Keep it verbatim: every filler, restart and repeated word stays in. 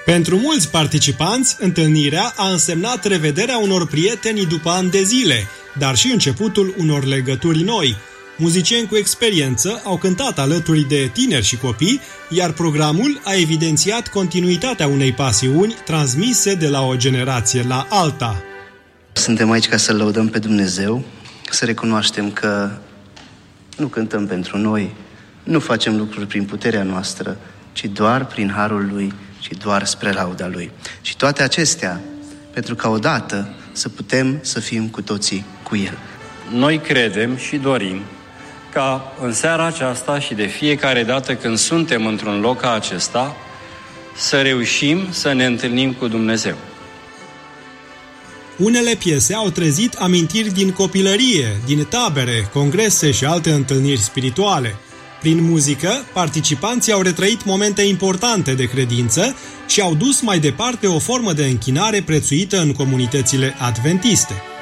Pentru mulți participanți, întâlnirea a însemnat revederea unor prieteni după ani de zile, dar și începutul unor legături noi. Muzicieni cu experiență au cântat alături de tineri și copii, iar programul a evidențiat continuitatea unei pasiuni transmise de la o generație la alta. Suntem aici ca să lăudăm pe Dumnezeu, să recunoaștem că nu cântăm pentru noi, nu facem lucruri prin puterea noastră, ci doar prin harul Lui și doar spre lauda Lui. Și toate acestea, pentru ca odată să putem să fim cu toții cu El. Noi credem și dorim ca în seara aceasta și de fiecare dată când suntem într-un loc ca acesta, să reușim să ne întâlnim cu Dumnezeu. Unele piese au trezit amintiri din copilărie, din tabere, congrese și alte întâlniri spirituale. Prin muzică, participanții au retrăit momente importante de credință și au dus mai departe o formă de închinare prețuită în comunitățile adventiste.